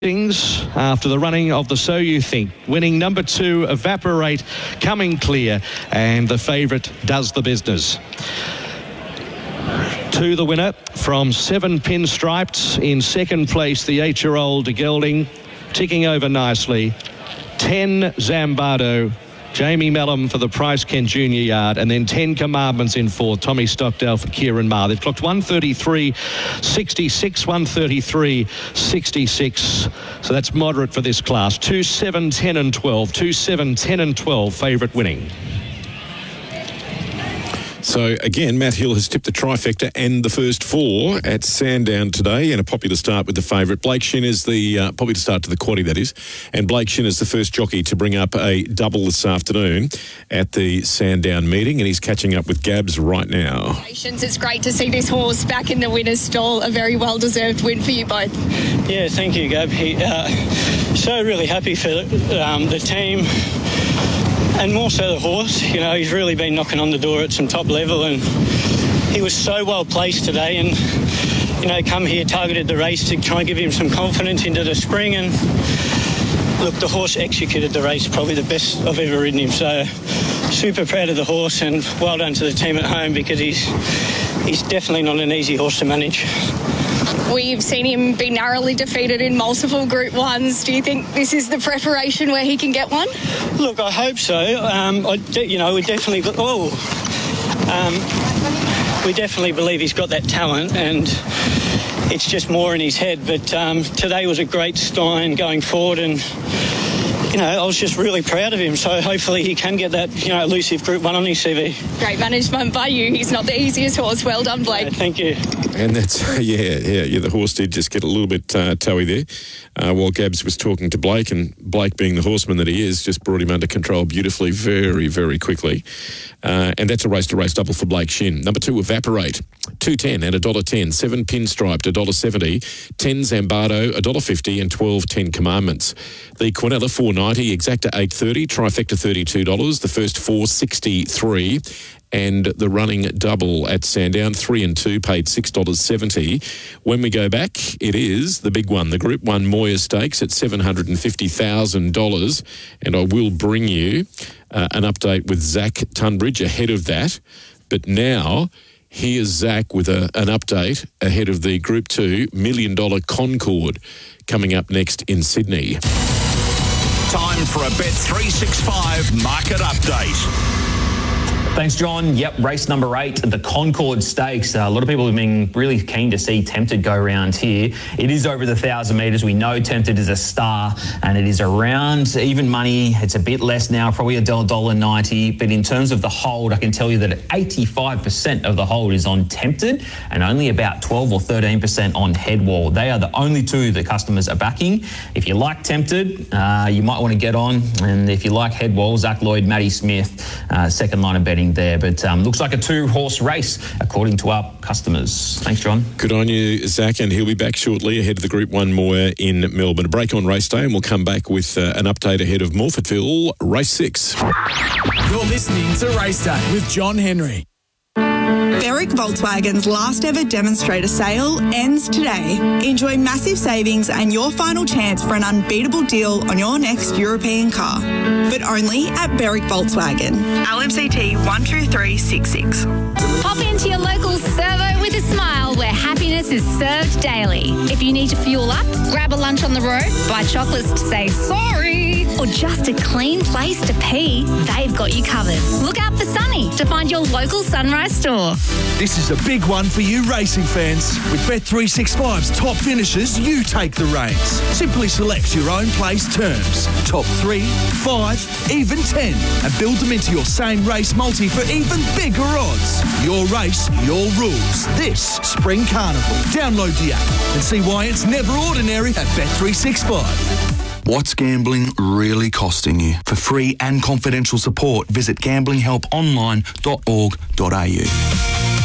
After the running of the So You Think, winning number 2, Evaporate, coming clear, and the favourite Does the Business. To the winner from 7 Pinstripes. In second place, the 8-year-old Gelding, ticking over nicely. 10 Zambado, Jamie Mellum for the Price Kent Junior Yard, and then 10 Commandments in 4th, Tommy Stockdale for Kieran Maher. They've clocked 133.66, 133.66. So that's moderate for this class. 2, 7, 10 and 12. 2, 7, 10 and 12, favourite winning. So, again, Matt Hill has tipped the trifecta and the first 4 at Sandown today, and a popular start with the favourite. Blake Shin is the popular start to the quaddie, that is, and Blake Shin is the first jockey to bring up a double this afternoon at the Sandown meeting, and he's catching up with Gabs right now. It's great to see this horse back in the winner's stall. A very well-deserved win for you both. Yeah, thank you, Gab. So really happy for the team. And more so the horse. You know, he's really been knocking on the door at some top level, and he was so well placed today, and, you know, come here, targeted the race to try and give him some confidence into the spring, and look, the horse executed the race probably the best I've ever ridden him. So super proud of the horse, and well done to the team at home, because he's definitely not an easy horse to manage. We've seen him be narrowly defeated in multiple Group 1s. Do you think this is the preparation where he can get one? Look, I hope so. We definitely believe he's got that talent, and it's just more in his head. But today was a great sign going forward, and, you know, I was just really proud of him. So hopefully he can get that, elusive Group 1 on his CV. Great management by you. He's not the easiest horse. Well done, Blake. Thank you. And that's, the horse did just get a little bit toey there while Gabs was talking to Blake, and Blake, being the horseman that he is, just brought him under control beautifully, very, very quickly. And that's a race-to-race double for Blake Shin. Number 2, Evaporate, $2.10 and $1.10. 7 Pinstriped, $1.70. 10 Zambado, $1.50, and 12 10 Commandments. The Quinella, $4.90. Exacta, $8.30. Trifecta, $32. The first 4, $63. And the running double at Sandown, 3 and 2, paid $6.70. When we go back, it is the big one, the Group 1 Moya Stakes at $750,000. And I will bring you an update with Zach Tunbridge ahead of that. But now, here's Zach with an update ahead of the Group 2 $1 million Concord coming up next in Sydney. Time for a Bet365 market update. Thanks, John. Yep, race number 8, the Concord Stakes. A lot of people have been really keen to see Tempted go around here. It is over the 1,000 metres. We know Tempted is a star, and it is around even money. It's a bit less now, probably $1.90. But in terms of the hold, I can tell you that 85% of the hold is on Tempted, and only about 12 or 13% on Headwall. They are the only 2 that customers are backing. If you like Tempted, you might want to get on. And if you like Headwall, Zach Lloyd, Matty Smith, second line of betting there, but looks like a 2-horse race according to our customers. Thanks, John. Good on you, Zach, and he'll be back shortly ahead of the Group 1 Moya in Melbourne. A break on race day, and we'll come back with an update ahead of Morphettville Race 6. You're listening to Race Day with John Henry. Berwick Volkswagen's last ever demonstrator sale ends today. Enjoy massive savings and your final chance for an unbeatable deal on your next European car. But only at Berwick Volkswagen. LMCT 12366. Pop into your local servo with a smile where happiness is served daily. If you need to fuel up, grab a lunch on the road, buy chocolates to say sorry, or just a clean place to pee, they've got you covered. Look out for Sunny to find your local Sunrise store. This is a big one for you racing fans. With Bet365's top finishes, you take the reins. Simply select your own place terms. Top 3, 5, even 10. And build them into your same race multi for even bigger odds. Your race, your rules. This Spring Carnival. Download the app and see why it's never ordinary at Bet365. What's gambling really costing you? For free and confidential support, visit gamblinghelponline.org.au.